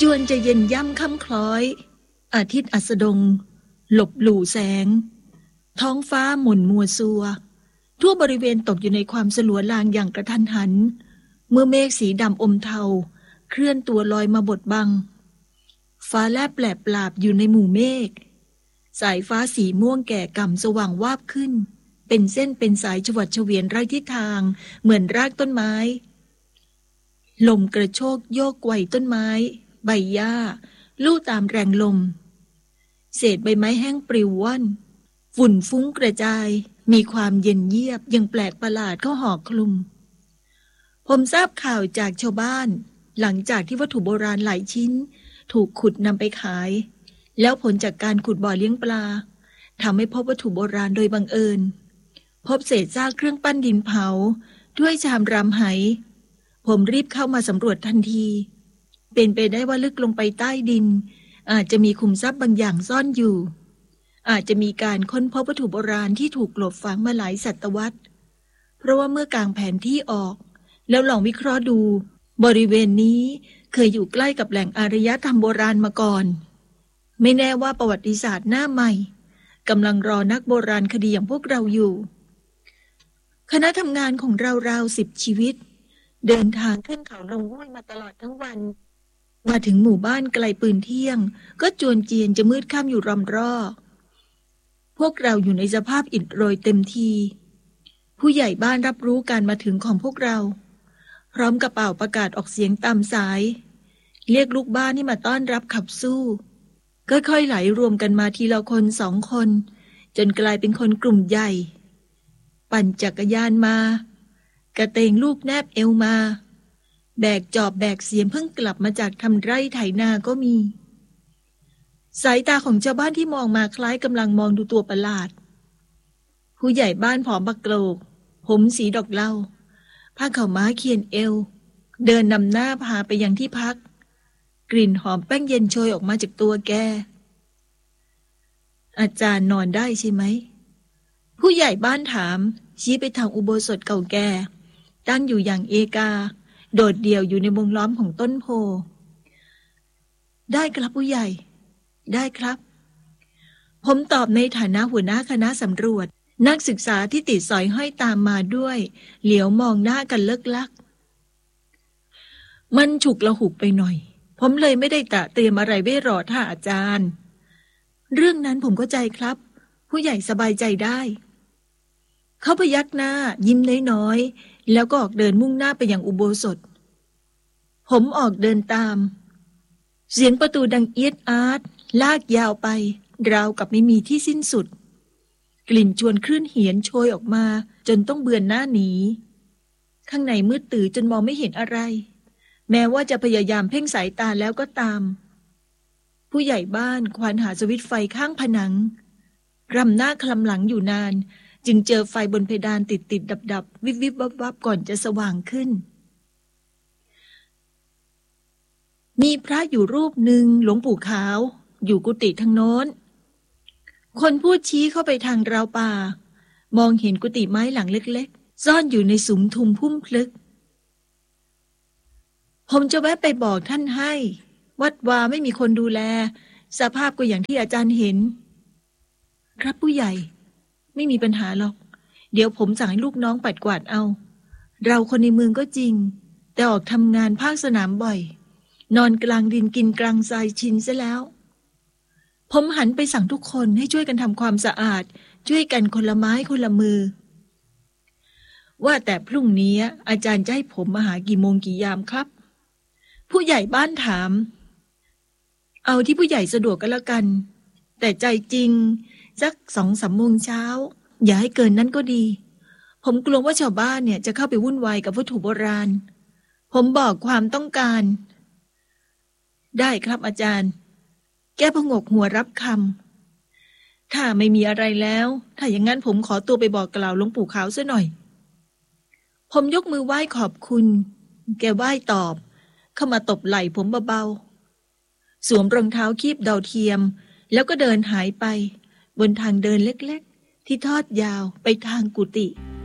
จวนจะเย็นย่ำค่ำคล้อยอาทิตย์อัสดงหลบหลู่แสงท้องฟ้าหม่นมัวซัวทั่วบริเวณตกอยู่ในความสลัวลางอย่างกระทันหันเมื่อเมฆสีดำอมเทาเคลื่อนตัวลอยมาบดบังฟ้าแลบแปลบปราบอยู่ในหมู่เมฆสายฟ้าสีม่วงแก่ก่ำสว่างวาบขึ้นเป็นเส้นเป็นสายฉวัดเฉวียนไร้ทิศทางเหมือนรากต้นไม้ลมกระโชกโยกไกวต้นไม้ใบหญ้าลู่ตามแรงลมเศษใบไม้แห้งปลิวว่อนฝุ่นฟุ้งกระจายมีความเย็นเยียบยังแปลกประหลาดเข้าห่อคลุมผมทราบข่าวจากชาวบ้านหลังจากที่วัตถุโบราณหลายชิ้นถูกขุดนำไปขายแล้วผลจากการขุดบ่อเลี้ยงปลาทำให้พบวัตถุโบราณโดยบังเอิญพบเศษซากเครื่องปั้นดินเผาถ้วยชามรำไหผมรีบเข้ามาสำรวจทันทีเป็นไปได้ว่าลึกลงไปใต้ดินอาจจะมีขุมทรัพย์บางอย่างซ่อนอยู่อาจจะมีการค้นพบวัตถุโบราณที่ถูกกลบฝังมาหลายศตวรรษเพราะว่าเมื่อกางแผนที่ออกแล้วลองวิเคราะห์ดูบริเวณนี้เคยอยู่ใกล้กับแหล่งอารยธรรมโบราณมาก่อนไม่แน่ว่าประวัติศาสตร์หน้าใหม่กำลังรอนักโบราณคดีอย่างพวกเราอยู่คณะทำงานของเราราว10 ชีวิตเดินทางขึ้นเขาลงห้วยมาตลอดทั้งวันมาถึงหมู่บ้านไกลปืนเที่ยงก็จวนเจียนจะมืดค่ำอยู่รำรอพวกเราอยู่ในสภาพอิดโรยเต็มทีผู้ใหญ่บ้านรับรู้การมาถึงของพวกเราพร้อมกระเป๋าประกาศออกเสียงตามสายเรียกลูกบ้านให้มาต้อนรับขับสู้ค่อยๆไหลรวมกันมาทีละคน2 คนจนกลายเป็นคนกลุ่มใหญ่ปั่นจักรยานมากระเตงลูกแนบเอวมาแบกจอบแบกเสียมเพิ่งกลับมาจากทำไร่ไถนาก็มีสายตาของชาวบ้านที่มองมาคล้ายกำลังมองดูตัวประหลาดผู้ใหญ่บ้านผอมบักโกรกผมสีดอกเหล้าผ้าขาวม้าเคียนเอวเดินนำหน้าพาไปยังที่พักกลิ่นหอมแป้งเย็นโชยออกมาจากตัวแกอาจารย์นอนได้ใช่ไหมผู้ใหญ่บ้านถามชี้ไปทางอุโบสถเก่าแก่ตั้งอยู่อย่างเอกาโดดเดี่ยวอยู่ในวงล้อมของต้นโพได้ครับผู้ใหญ่ได้ครับผมตอบในฐานะหัวหน้าคณะสำรวจนักศึกษาที่ติดสอยห้อยตามมาด้วยเหลียวมองหน้ากันเลิกลักมันฉุกละหุกไปหน่อยผมเลยไม่ได้เตรียมอะไรไว้รอท่าอาจารย์เรื่องนั้นผมเข้าใจครับผู้ใหญ่สบายใจได้เขาพยักหน้ายิ้มน้อยๆแล้วก็ออกเดินมุ่งหน้าไปยังอุโบสถผมออกเดินตามเสียงประตูดังเอียดอาร์ตลากยาวไปราวกับไม่มีที่สิ้นสุดกลิ่นชวนคลื่นเหียนโชยออกมาจนต้องเบือนหน้าหนีข้างในมืดตื่อจนมองไม่เห็นอะไรแม้ว่าจะพยายามเพ่งสายตาแล้วก็ตามผู้ใหญ่บ้านควานหาสวิตช์ไฟข้างผนังรำหน้าคลำหลังอยู่นานจึงเจอไฟบนเพดานติดดับวิบวิบวับวับก่อนจะสว่างขึ้นมีพระอยู่รูปหนึ่งหลวงปู่ขาวอยู่กุฏิทางโน้นคนพูดชี้เข้าไปทางราวป่ามองเห็นกุฏิไม้หลังเล็กๆซ่อนอยู่ในสุมทุมพุ่มพลึกผมจะแวะไปบอกท่านให้วัดวาไม่มีคนดูแลสภาพก็อย่างที่อาจารย์เห็นครับผู้ใหญ่ไม่มีปัญหาหรอกเดี๋ยวผมสั่งให้ลูกน้องปัดกวาดเอาเราคนในเมืองก็จริงแต่ออกทำงานภาคสนามบ่อยนอนกลางดินกินกลางทรายชินซะแล้วผมหันไปสั่งทุกคนให้ช่วยกันทำความสะอาดช่วยกันคนละไม้คนละมือว่าแต่พรุ่งนี้อาจารย์จะให้ผมมาหากี่โมงกี่ยามครับผู้ใหญ่บ้านถามเอาที่ผู้ใหญ่สะดวกก็แล้วกันแต่ใจจริงสัก2-3 โมงเช้าอย่าให้เกินนั้นก็ดีผมกลัวว่าชาวบ้านเนี่ยจะเข้าไปวุ่นวายกับวัตถุโบราณผมบอกความต้องการได้ครับอาจารย์แกพงกหัวรับคำถ้าไม่มีอะไรแล้วถ้าอย่างนั้นผมขอตัวไปบอกกล่าวหลวงปู่ขาวซะหน่อยผมยกมือไหว้ขอบคุณแกไหว้ตอบเข้ามาตบไหล่ผมเบาๆสวมรองเท้าคีบดาวเทียมแล้วก็เดินหายไปบนทางเดินเล็กๆที่ทอดยาวไปทางกุฏิ